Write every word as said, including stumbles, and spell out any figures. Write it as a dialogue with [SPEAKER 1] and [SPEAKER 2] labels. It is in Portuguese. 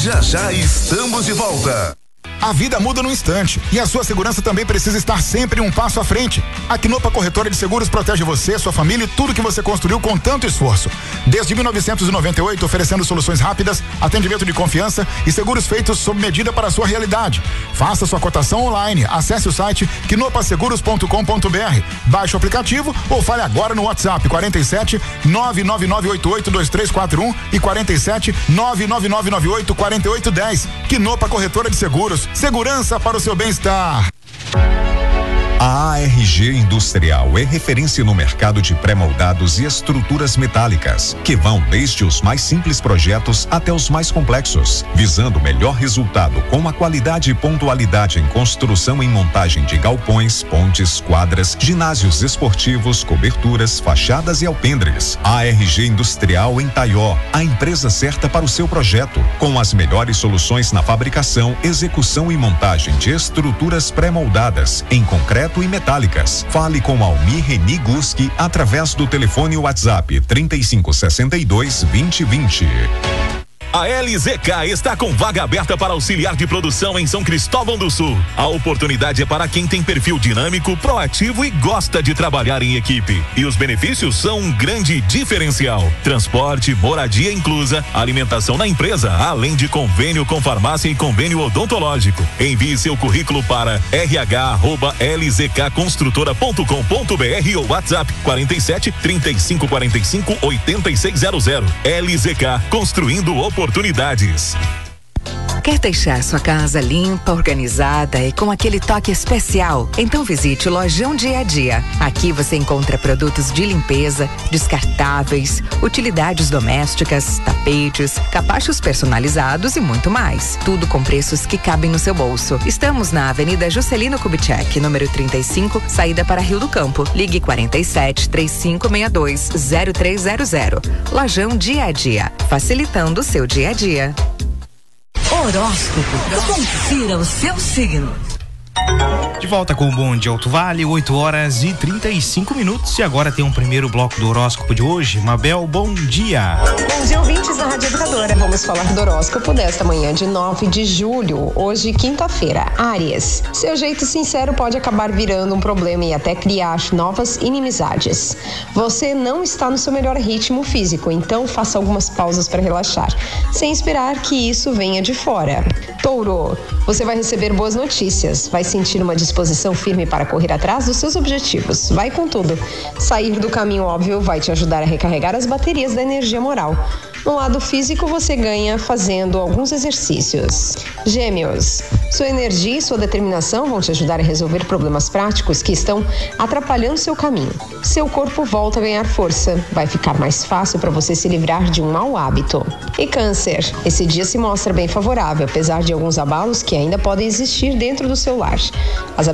[SPEAKER 1] Já já estamos de volta.
[SPEAKER 2] A vida muda num instante e a sua segurança também precisa estar sempre um passo à frente. A Quinopa Corretora de Seguros protege você, sua família e tudo que você construiu com tanto esforço. Desde mil novecentos e noventa e oito, oferecendo soluções rápidas, atendimento de confiança e seguros feitos sob medida para a sua realidade. Faça sua cotação online. Acesse o site quinopa seguros ponto com ponto br. Baixe o aplicativo ou fale agora no WhatsApp quarenta e sete, nove nove nove oito oito dois três quatro um e quarenta e sete, nove nove nove nove oito quatro oito um zero. Quinopa Corretora de Seguros. Segurança para o seu bem-estar.
[SPEAKER 3] A A R G Industrial é referência no mercado de pré-moldados e estruturas metálicas, que vão desde os mais simples projetos até os mais complexos, visando o melhor resultado com a qualidade e pontualidade em construção e montagem de galpões, pontes, quadras, ginásios esportivos, coberturas, fachadas e alpendres. A R G Industrial em Taió, a empresa certa para o seu projeto, com as melhores soluções na fabricação, execução e montagem de estruturas pré-moldadas em concreto e metálicas. Fale com Almir Reni Guski através do telefone WhatsApp trinta e cinco, sessenta e dois, vinte, vinte.
[SPEAKER 4] A L Z K está com vaga aberta para auxiliar de produção em São Cristóvão do Sul. A oportunidade é para quem tem perfil dinâmico, proativo e gosta de trabalhar em equipe. E os benefícios são um grande diferencial: transporte, moradia inclusa, alimentação na empresa, além de convênio com farmácia e convênio odontológico. Envie seu currículo para r h arroba l z k construtora ponto com ponto b r ou WhatsApp quarenta e sete, trinta e cinco, quarenta e cinco, oitenta e seis zero zero. L Z K, construindo oportunidades. Oportunidades.
[SPEAKER 5] Quer deixar sua casa limpa, organizada e com aquele toque especial? Então visite o Lojão Dia a Dia. Aqui você encontra produtos de limpeza, descartáveis, utilidades domésticas, tapetes, capachos personalizados e muito mais. Tudo com preços que cabem no seu bolso. Estamos na Avenida Juscelino Kubitschek, número trinta e cinco, saída para Rio do Campo. Ligue quarenta e sete, trinta e cinco, sessenta e dois, zero três zero zero. Lojão Dia a Dia, facilitando o seu dia a dia.
[SPEAKER 6] Horóscopo. Confira o seu signo.
[SPEAKER 7] De volta com o Bom Dia Alto Vale, oito horas e trinta e cinco minutos. E agora tem um primeiro bloco do horóscopo de hoje. Mabel, bom dia.
[SPEAKER 8] Bom dia, ouvintes da Rádio Educadora. Vamos falar do horóscopo desta manhã de nove de julho. Hoje, quinta-feira. Áries. Seu jeito sincero pode acabar virando um problema e até criar novas inimizades. Você não está no seu melhor ritmo físico, então faça algumas pausas para relaxar, sem esperar que isso venha de fora. Touro. Você vai receber boas notícias. Vai sentir uma disposição firme para correr atrás dos seus objetivos. Vai com tudo. Sair do caminho óbvio vai te ajudar a recarregar as baterias da energia moral. No lado físico, você ganha fazendo alguns exercícios. Gêmeos. Sua energia e sua determinação vão te ajudar a resolver problemas práticos que estão atrapalhando seu caminho. Seu corpo volta a ganhar força. Vai ficar mais fácil para você se livrar de um mau hábito. E Câncer. Esse dia se mostra bem favorável, apesar de alguns abalos que ainda podem existir dentro do seu lar. As